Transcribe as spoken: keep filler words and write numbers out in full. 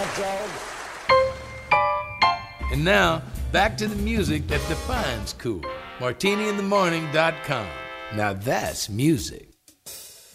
hot dog. And now, back to the music that defines cool. martini in the morning dot com. Now that's music.